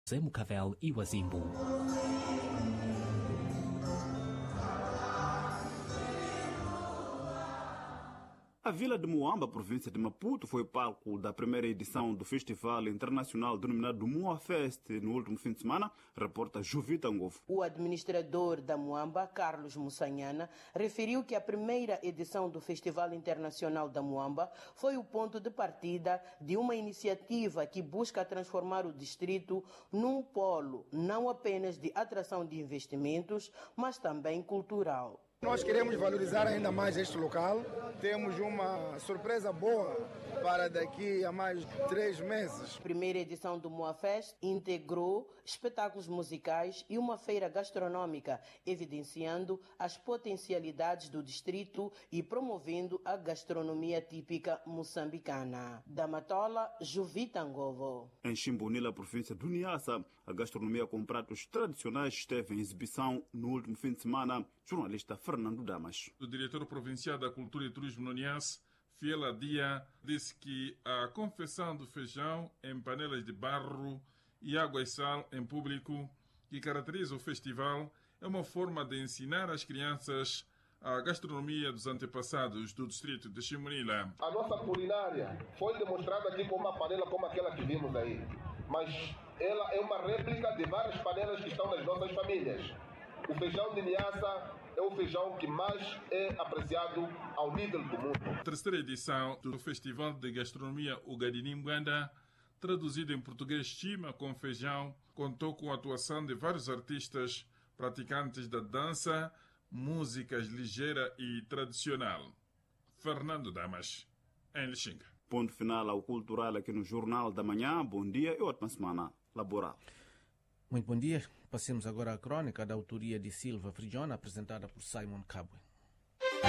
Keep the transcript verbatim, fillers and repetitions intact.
Zemo Cavell e Wazimbu. A vila de Muamba, província de Maputo, foi palco da primeira edição do Festival Internacional denominado Mua Fest no último fim de semana, reporta Jovita Ngovo. O administrador da Muamba, Carlos Mussanhana, referiu que a primeira edição do Festival Internacional da Muamba foi o ponto de partida de uma iniciativa que busca transformar o distrito num polo não apenas de atração de investimentos, mas também cultural. Nós queremos valorizar ainda mais este local. Temos uma surpresa boa para daqui a mais três meses. A primeira edição do Mua Fest integrou espetáculos musicais e uma feira gastronômica, evidenciando as potencialidades do distrito e promovendo a gastronomia típica moçambicana. Da Matola, Jovita Ngovo. Em Chimbonila, província do Niassa, a gastronomia com pratos tradicionais esteve em exibição no último fim de semana. Jornalista Fernando Damas. O diretor provincial da Cultura e Turismo no Niassa, Fiela Dia, disse que a confecção do feijão em panelas de barro e água e sal em público, que caracteriza o festival, é uma forma de ensinar às crianças a gastronomia dos antepassados do distrito de Chimbonila. A nossa culinária foi demonstrada aqui com uma panela como aquela que vimos aí, mas ela é uma réplica de várias panelas que estão nas nossas famílias. O feijão de Niassa é o feijão que mais é apreciado ao nível do mundo. A terceira edição do Festival de Gastronomia Ugadinimganda, traduzido em português Chima com Feijão, contou com a atuação de vários artistas praticantes da dança, músicas ligeira e tradicional. Fernando Damas, em Lixinga. Ponto final ao cultural aqui no Jornal da Manhã. Bom dia e ótima semana laboral. Muito bom dia. Passemos agora à crônica da autoria de Silva Frigiona, apresentada por Simon Cabwe.